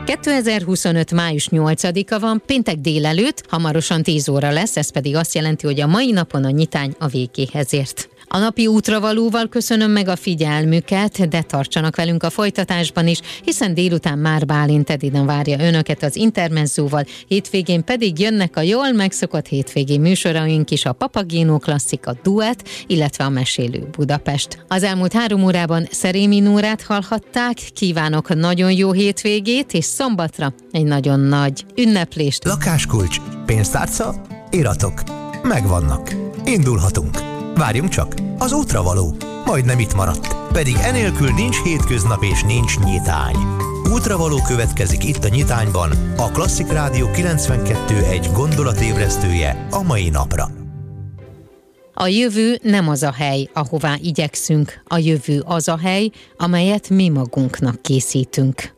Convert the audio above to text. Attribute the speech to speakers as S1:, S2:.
S1: 2025. május 8-a van, péntek délelőtt, hamarosan 10 óra lesz, ez pedig azt jelenti, hogy a mai napon a nyitány a végéhez ért. A napi útravalóval köszönöm meg a figyelmüket, de tartsanak velünk a folytatásban is, hiszen délután már Bálint Edina várja önöket az Intermezzóval, hétvégén pedig jönnek a jól megszokott hétvégi műsoraink is, a Papagéno Klasszika duett, illetve a Mesélő Budapest. Az elmúlt 3 órában Szerémi Nórát hallhatták, kívánok nagyon jó hétvégét, és szombatra egy nagyon nagy ünneplést.
S2: Lakáskulcs, pénztárca, iratok. Megvannak. Indulhatunk. Várjunk csak, az útravaló majdnem itt maradt. Pedig enélkül nincs hétköznap és nincs nyitány. Útravaló következik itt a nyitányban, a Klasszik Rádió 92.1 gondolatébresztője a mai napra.
S1: A jövő nem az a hely, ahová igyekszünk. A jövő az a hely, amelyet mi magunknak készítünk.